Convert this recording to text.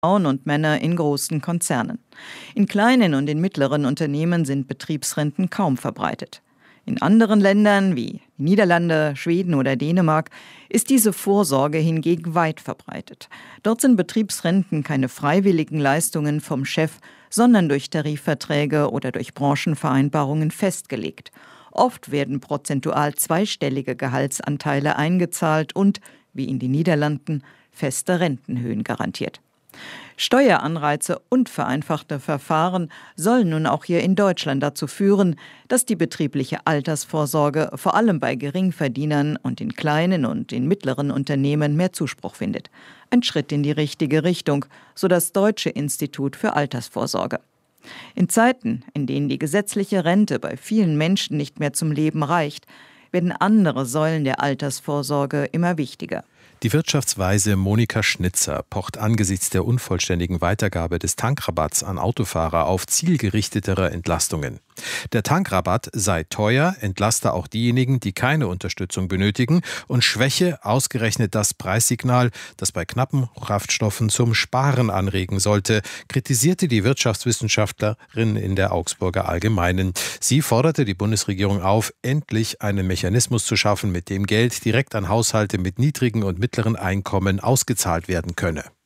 Frauen und Männer in großen Konzernen. In kleinen und in mittleren Unternehmen sind Betriebsrenten kaum verbreitet. In anderen Ländern wie die Niederlande, Schweden oder Dänemark ist diese Vorsorge hingegen weit verbreitet. Dort sind Betriebsrenten keine freiwilligen Leistungen vom Chef, sondern durch Tarifverträge oder durch Branchenvereinbarungen festgelegt. Oft werden prozentual zweistellige Gehaltsanteile eingezahlt und, wie in den Niederlanden, feste Rentenhöhen garantiert. Steueranreize und vereinfachte Verfahren sollen nun auch hier in Deutschland dazu führen, dass die betriebliche Altersvorsorge vor allem bei Geringverdienern und in kleinen und in mittleren Unternehmen mehr Zuspruch findet. Ein Schritt in die richtige Richtung, so das Deutsche Institut für Altersvorsorge. In Zeiten, in denen die gesetzliche Rente bei vielen Menschen nicht mehr zum Leben reicht, werden andere Säulen der Altersvorsorge immer wichtiger. Die Wirtschaftsweise Monika Schnitzer pocht angesichts der unvollständigen Weitergabe des Tankrabatts an Autofahrer auf zielgerichtetere Entlastungen. Der Tankrabatt sei teuer, entlaste auch diejenigen, die keine Unterstützung benötigen und schwäche ausgerechnet das Preissignal, das bei knappen Kraftstoffen zum Sparen anregen sollte, kritisierte die Wirtschaftswissenschaftlerin in der Augsburger Allgemeinen. Sie forderte die Bundesregierung auf, endlich einen Mechanismus zu schaffen, mit dem Geld direkt an Haushalte mit niedrigen und mittleren Einkommen ausgezahlt werden könne.